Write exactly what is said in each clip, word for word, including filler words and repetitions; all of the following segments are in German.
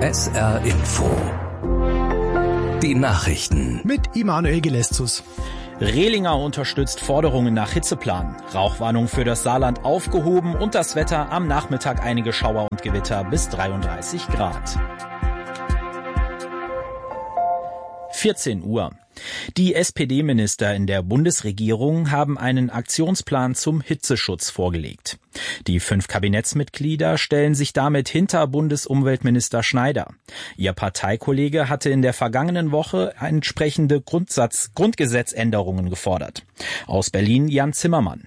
S R Info. Die Nachrichten mit Immanuel Gelestus. Rehlinger unterstützt Forderungen nach Hitzeplan. Rauchwarnung für das Saarland aufgehoben und das Wetter am Nachmittag einige Schauer und Gewitter bis dreiunddreißig Grad. vierzehn Uhr. Die S P D-Minister in der Bundesregierung haben einen Aktionsplan zum Hitzeschutz vorgelegt. Die fünf Kabinettsmitglieder stellen sich damit hinter Bundesumweltminister Schneider. Ihr Parteikollege hatte in der vergangenen Woche entsprechende Grundsatz, Grundgesetzänderungen gefordert. Aus Berlin Jan Zimmermann.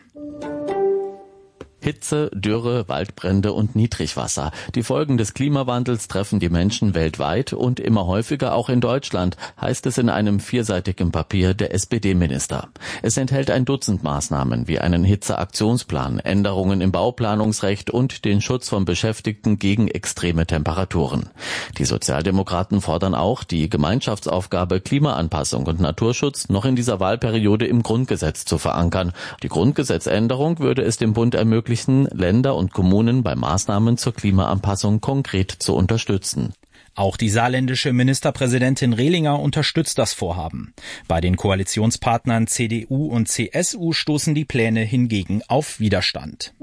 Hitze, Dürre, Waldbrände und Niedrigwasser. Die Folgen des Klimawandels treffen die Menschen weltweit und immer häufiger auch in Deutschland, heißt es in einem vierseitigen Papier der S P D-Minister. Es enthält ein Dutzend Maßnahmen wie einen Hitzeaktionsplan, Änderungen im Bauplanungsrecht und den Schutz von Beschäftigten gegen extreme Temperaturen. Die Sozialdemokraten fordern auch, die Gemeinschaftsaufgabe Klimaanpassung und Naturschutz noch in dieser Wahlperiode im Grundgesetz zu verankern. Die Grundgesetzänderung würde es dem Bund ermöglichen, Länder und Kommunen bei Maßnahmen zur Klimaanpassung konkret zu unterstützen. Auch die saarländische Ministerpräsidentin Rehlinger unterstützt das Vorhaben. Bei den Koalitionspartnern C D U und C S U stoßen die Pläne hingegen auf Widerstand.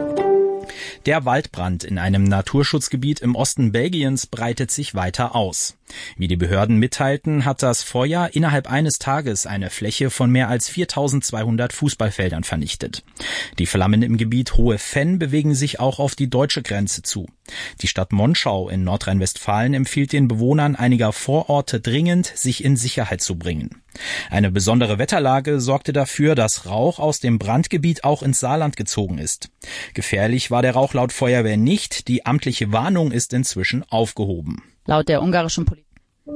Der Waldbrand in einem Naturschutzgebiet im Osten Belgiens breitet sich weiter aus. Wie die Behörden mitteilten, hat das Feuer innerhalb eines Tages eine Fläche von mehr als viertausendzweihundert Fußballfeldern vernichtet. Die Flammen im Gebiet Hohe Venn bewegen sich auch auf die deutsche Grenze zu. Die Stadt Monschau in Nordrhein-Westfalen empfiehlt den Bewohnern einiger Vororte dringend, sich in Sicherheit zu bringen. Eine besondere Wetterlage sorgte dafür, dass Rauch aus dem Brandgebiet auch ins Saarland gezogen ist. Gefährlich war der Rauch laut Feuerwehr nicht. Die amtliche Warnung ist inzwischen aufgehoben. Laut der ungarischen Polizei.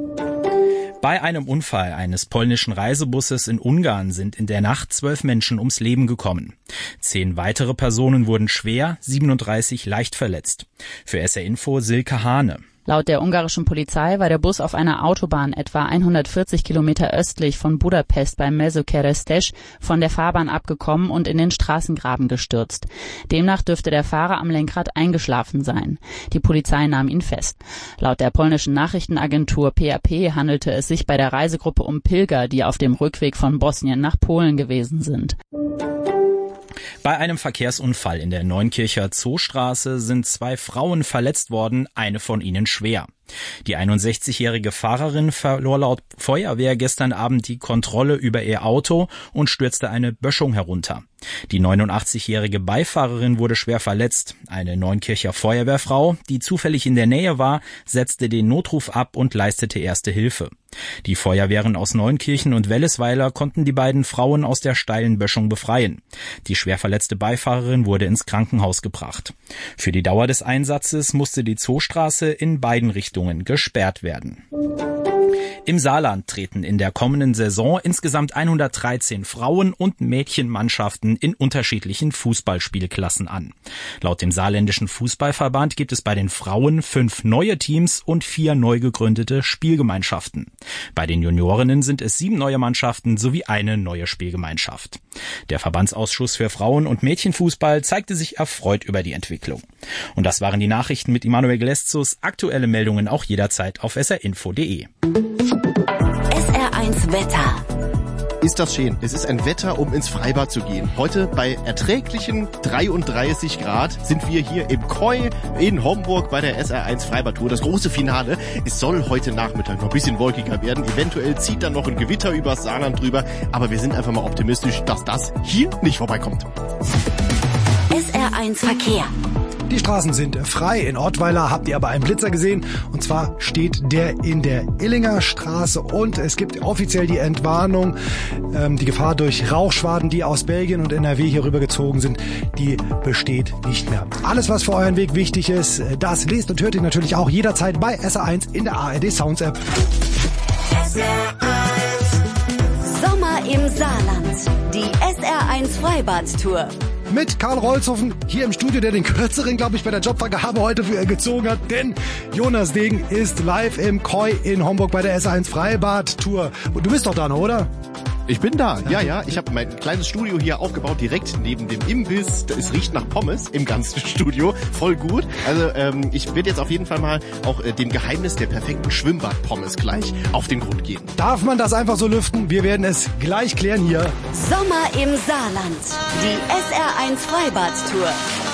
Bei einem Unfall eines polnischen Reisebusses in Ungarn sind in der Nacht zwölf Menschen ums Leben gekommen. Zehn weitere Personen wurden schwer, siebenunddreißig leicht verletzt. Für S R Info Silke Hane. Laut der ungarischen Polizei war der Bus auf einer Autobahn etwa hundertvierzig Kilometer östlich von Budapest bei Mezőkeresztes von der Fahrbahn abgekommen und in den Straßengraben gestürzt. Demnach dürfte der Fahrer am Lenkrad eingeschlafen sein. Die Polizei nahm ihn fest. Laut der polnischen Nachrichtenagentur P A P handelte es sich bei der Reisegruppe um Pilger, die auf dem Rückweg von Bosnien nach Polen gewesen sind. Bei einem Verkehrsunfall in der Neunkircher Zoostraße sind zwei Frauen verletzt worden, eine von ihnen schwer. Die einundsechzigjährige Fahrerin verlor laut Feuerwehr gestern Abend die Kontrolle über ihr Auto und stürzte eine Böschung herunter. Die neunundachtzigjährige Beifahrerin wurde schwer verletzt. Eine Neunkircher Feuerwehrfrau, die zufällig in der Nähe war, setzte den Notruf ab und leistete erste Hilfe. Die Feuerwehren aus Neunkirchen und Wellesweiler konnten die beiden Frauen aus der steilen Böschung befreien. Die schwer verletzte Beifahrerin wurde ins Krankenhaus gebracht. Für die Dauer des Einsatzes musste die Zoostraße in beiden Richtungen gesperrt werden. Im Saarland treten in der kommenden Saison insgesamt hundertdreizehn Frauen- und Mädchenmannschaften in unterschiedlichen Fußballspielklassen an. Laut dem saarländischen Fußballverband gibt es bei den Frauen fünf neue Teams und vier neu gegründete Spielgemeinschaften. Bei den Juniorinnen sind es sieben neue Mannschaften sowie eine neue Spielgemeinschaft. Der Verbandsausschuss für Frauen- und Mädchenfußball zeigte sich erfreut über die Entwicklung. Und das waren die Nachrichten mit Immanuel Gelestus. Aktuelle Meldungen auch jederzeit auf s r info punkt d e. S R eins Wetter. Ist das schön. Es ist ein Wetter, um ins Freibad zu gehen. Heute bei erträglichen dreiunddreißig Grad sind wir hier im Koi in Homburg bei der S R eins Freibadtour. Das große Finale. Es soll heute Nachmittag noch ein bisschen wolkiger werden. Eventuell zieht dann noch ein Gewitter übers Saarland drüber. Aber wir sind einfach mal optimistisch, dass das hier nicht vorbeikommt. S R eins Verkehr. Die Straßen sind frei. In Ottweiler habt ihr aber einen Blitzer gesehen. Und zwar steht der in der Illinger Straße. Und es gibt offiziell die Entwarnung, ähm, die Gefahr durch Rauchschwaden, die aus Belgien und N R W hier rübergezogen sind, die besteht nicht mehr. Alles, was für euren Weg wichtig ist, das lest und hört ihr natürlich auch jederzeit bei S R eins in der A R D Sounds App. S R eins. Sommer im Saarland. Die S R eins Freibad-Tour. Mit Karl Rolzhofen hier im Studio, der den kürzeren, glaube ich, bei der Jobvergabe heute für gezogen hat. Denn Jonas Degen ist live im Koi in Homburg bei der S R eins Freibad-Tour. Und du bist doch da noch, oder? Ich bin da, ja, ja. Ich habe mein kleines Studio hier aufgebaut, direkt neben dem Imbiss. Es riecht nach Pommes im ganzen Studio. Voll gut. Also ähm, ich werde jetzt auf jeden Fall mal auch äh, dem Geheimnis der perfekten Schwimmbad-Pommes gleich auf den Grund gehen. Darf man das einfach so lüften? Wir werden es gleich klären hier. Sommer im Saarland. Die S R eins Freibad-Tour.